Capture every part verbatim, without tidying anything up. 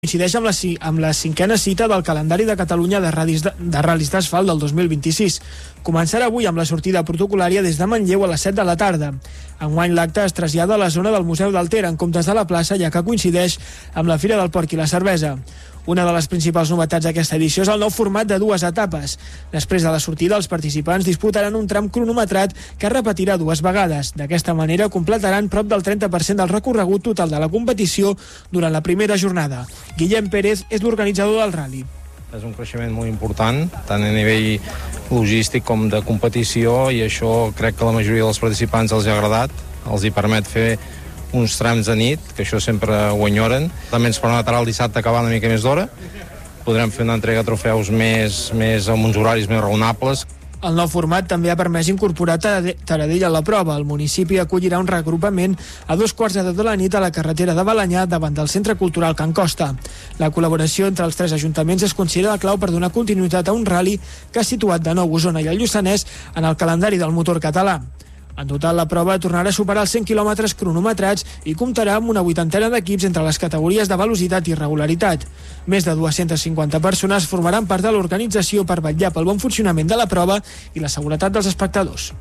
Coincideix amb la, amb la cinquena cita del calendari de Catalunya de ral·lis de, de ral·lis d'asfalt del dos mil vint-i-sis. Començarà avui amb la sortida protocolària des de Manlleu a les set de la tarda. Enguany l'acte es trasllada a la zona del Museu del Ter, en comptes de la plaça, ja que coincideix amb la Fira del Porc i la Cervesa. Una de les principals novetats d'aquesta edició és el nou format de dues etapes. Després de la sortida, els participants disputaran un tram cronometrat que es repetirà dues vegades. D'aquesta manera, completaran prop del trenta per cent del recorregut total de la competició durant la primera jornada. Guillem Pérez és l'organitzador del ral·li. És un creixement molt important, tant a nivell logístic com de competició, i això crec que la majoria dels participants els ha agradat. Els hi permet fer uns trams de nit, que això sempre ho enyoren. També ens permetrà el dissabte acabar una mica més d'hora. Podrem fer una entrega de trofeus més, més amb uns horaris més raonables. El nou format també ha permès incorporar Taradell a la prova. El municipi acollirà un reagrupament a dos quarts de deu de la nit a la carretera de Balenyà, davant del Centre Cultural Can Costa. La col·laboració entre els tres ajuntaments es considera clau per donar continuïtat a un ral·li que ha situat de nou Osona i el Lluçanès en el calendari del motor català. En total, la prova tornarà a superar els cent quilòmetres cronometrats i comptarà amb una vuitantena d'equips entre les categories de velocitat i regularitat. Més de dues-centes cinquanta persones formaran part de l'organització per vetllar pel bon funcionament de la prova i la seguretat dels espectadors.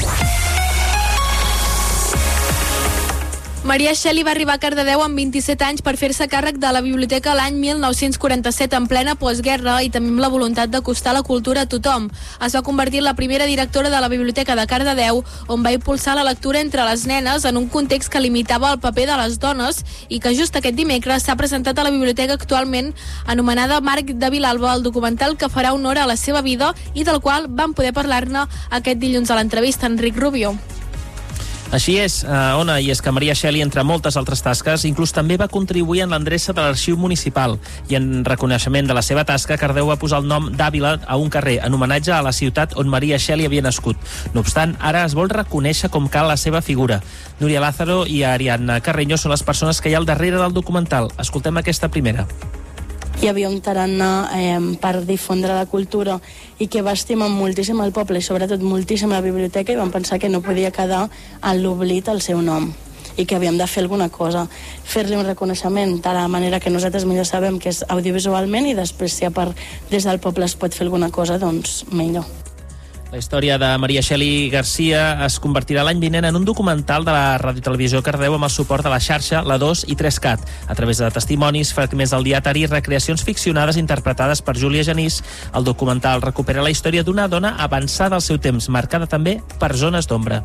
Maria Shelley va arribar a Cardedeu amb vint-i-set anys per fer-se càrrec de la biblioteca l'any mil nou-cents quaranta-set en plena postguerra i també amb la voluntat d'acostar la cultura a tothom. Es va convertir en la primera directora de la Biblioteca de Cardedeu, on va impulsar la lectura entre les nenes en un context que limitava el paper de les dones i que just aquest dimecres s'ha presentat a la biblioteca actualment anomenada Marc de Vilalba, el documental que farà honor a la seva vida i del qual vam poder parlar-ne aquest dilluns a l'entrevista. Enric Rubio. Així és, eh, Ona, i és que Maria Shelley, entre moltes altres tasques, inclús també va contribuir en l'endreça de l'arxiu municipal, i en reconeixement de la seva tasca, Cardedeu va posar el nom d'Àvila a un carrer, en homenatge a la ciutat on Maria Shelley havia nascut. No obstant, ara es vol reconèixer com cal la seva figura. Núria Lázaro i Ariadna Carreño són les persones que hi ha al darrere del documental. Escoltem aquesta primera. Hi havia un tarannà eh, per difondre la cultura i que va estimar moltíssim el poble i sobretot moltíssim la biblioteca, i vam pensar que no podia quedar en l'oblit el seu nom i que havíem de fer alguna cosa, fer-li un reconeixement de la manera que nosaltres millor sabem, que és audiovisualment, i després si a part des del poble es pot fer alguna cosa, doncs millor. La història de Maria Shelley Garcia es convertirà l'any vinent en un documental de la Radiotelevisió Cardedeu amb el suport de la xarxa, la dos i tres cat, a través de testimonis, fragments del dietari i recreacions ficcionades interpretades per Júlia Genís. El documental recupera la història d'una dona avançada al seu temps, marcada també per zones d'ombra.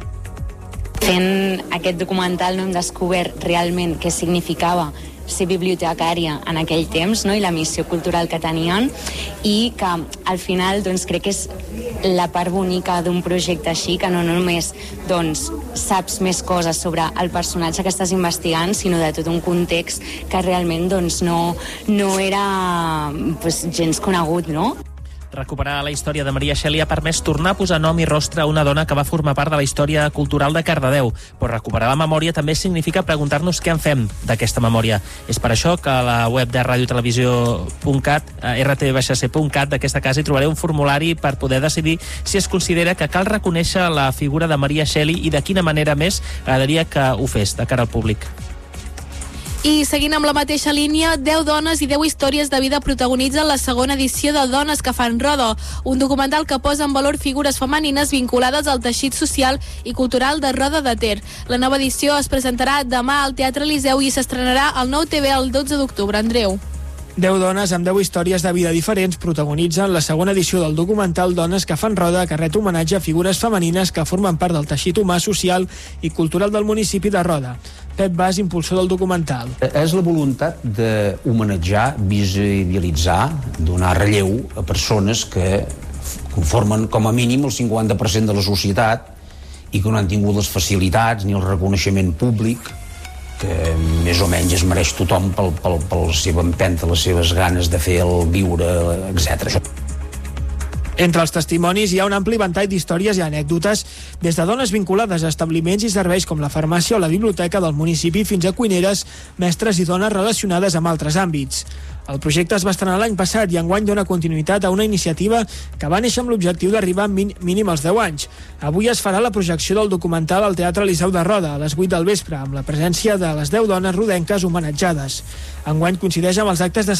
Fent aquest documental no hem descobert realment què significava ser bibliotecària en aquell temps, no? I la missió cultural que tenien, i que al final doncs, crec que és la part bonica d'un projecte així, que no només doncs, saps més coses sobre el personatge que estàs investigant, sinó de tot un context que realment doncs, no, no era pues, gens conegut, no? Recuperar la història de Maria Shelley ha permès tornar a posar nom i rostre a una dona que va formar part de la història cultural de Cardedeu. Però recuperar la memòria també significa preguntar-nos què en fem d'aquesta memòria. És per això que a la web de radiotelevisió punt cat, r t v c punt cat d'aquesta casa, hi trobareu un formulari per poder decidir si es considera que cal reconèixer la figura de Maria Shelley i de quina manera més agradaria que ho fes de cara al públic. I seguint amb la mateixa línia, deu dones i deu històries de vida protagonitzen la segona edició de Dones que fan roda, un documental que posa en valor figures femenines vinculades al teixit social i cultural de Roda de Ter. La nova edició es presentarà demà al Teatre Eliseu i s'estrenarà al Nou T V el dotze d'octubre. Andreu. Deu dones amb deu històries de vida diferents protagonitzen la segona edició del documental Dones que fan roda, que ret homenatge a figures femenines que formen part del teixit humà, social i cultural del municipi de Roda. Pep Bas, impulsor del documental. És la voluntat d'homenatjar, visibilitzar, donar relleu a persones que conformen com a mínim el cinquanta per cent de la societat i que no han tingut les facilitats ni el reconeixement públic que més o menys es mereix tothom pel, pel, pel la seva empenta, les seves ganes de fer el viure, etcètera. Entre els testimonis hi ha un ampli ventall d'històries i anècdotes, des de dones vinculades a establiments i serveis com la farmàcia o la biblioteca del municipi fins a cuineres, mestres i dones relacionades amb altres àmbits. El projecte es va estrenar l'any passat i enguany dona continuïtat a una iniciativa que va néixer amb l'objectiu d'arribar mínim als deu anys. Avui es farà la projecció del documental al Teatre Liceu de Roda a les vuit del vespre, amb la presència de les deu dones rodenques homenatjades. Enguany coincideix amb els actes de